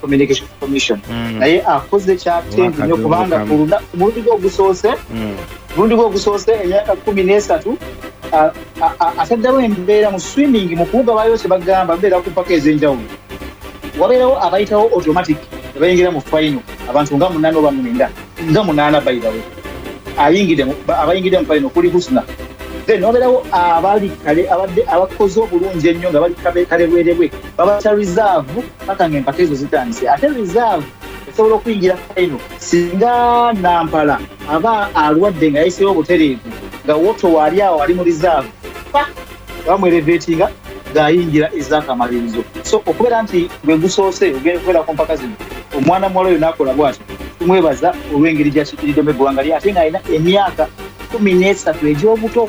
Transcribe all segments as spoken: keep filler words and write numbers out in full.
Communication Commission naye akoze kyatendi nnyo kubanga ku mulundi gwogusoose mulundi gwogusoose emyaka kumi n'esatu ataddewo embeera mu swimming mu kuwuga bayo kye bagamba mbeera ku mpaka ez'enjawulo wabeerawo abayitawo automatic abayingira mu final abantu nga munaana oba mwenda nga munaana by the way ayingidde abayingidde mu final kuli Husna then wabeerawo abali kale abadde abakoze obulungi ennyo nga bali kale bwerebwe babata reserve paka ng'empaka ezo zitandise ate reserve esobola okuyingira final singa Nampala aba alwadde nga yayiseewo obutereevu nga woto wali awo ali mu reserve bamwerevetinga ng'ayingira ez'akamalirizo so okubeera nti gwe gusoose ogenda kubeera ku mpaka zino omwana muwala oyo n'akola bw'ati tumwebaza olw'engeri gy'akikiridde eggwanga lye ate ng'alina emyaka kumi n'esatu egy'obuto.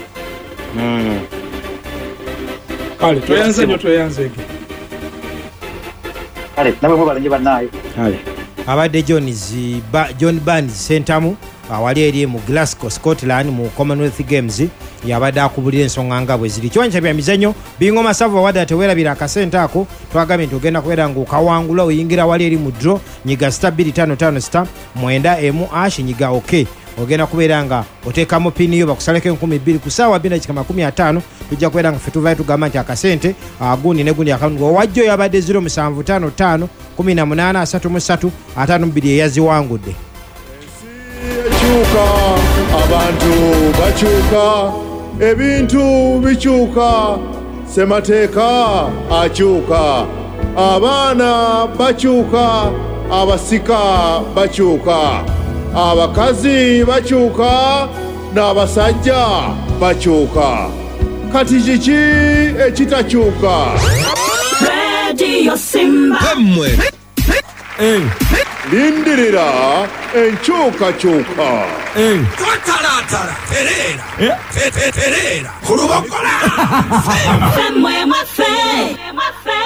Kale tweyanze nnyo tweyanzege kale nabwe bwe balanye bannaayo kale abadde John Ziba John Barnes Sentamu awali eri mu Glasgow Scotland mu Commonwealth Games yabadde akubulira ensonga nga bwe ziri kiwanja bya mizannyo Bingoma Savo wadde tewerabira akasente ako twagambye nti ogenda kubeera ng'okawangula oyingira wali eri mu draw nyiga star bbiri ttaano ttaano star mwenda emu ash nyiga ok ogenda kubeera nga oteekamu pini yo bakusaleko enkumi bbiri ku ssaawa bbiri dakika makumi ataano tujja kubeera nga ffe tuvaayo tugamba nti akasente agundi ne gundi akaunti owajjo yabadde ziro musanvu ttaano ttaano kumi na munaana asatu mu ssatu ataano bbiri eyaziwangudde. Ekyuka abantu bakyuka ebintu bikyuka semateeka akyuka abaana bakyuka abasika bakyuka abakazi bakyuka n'abasajja bakyuka kati kiki ekitakyuka Radio Simba eh lindirira enkyukakyuka eh twatalatala terera eh terera kulubakola semwe mafe mafe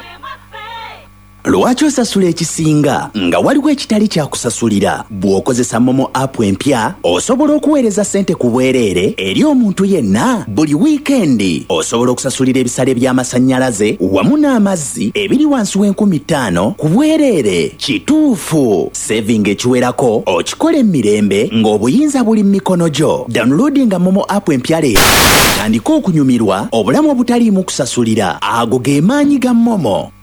Lwaki osasula ekisinga nga waliwo ekitali kyakusasulira bw'okozesa Momo app empya osobola okuweereza ssente ku bwereere eri omuntu yenna buli wiikendi osobola okusasulira ebisale by'amasannyalaze wamu n'amazzi ebiri wansi w'enkumi ttaano ku bwereere kituufu saving ekiwerako okikola emirembe ng'obuyinza buli mu mikono gyo downloadinga Momo app empya leero tandika okunyumirwa obulamu obutaliimu kusasulira ago ge maanyi ga Momo.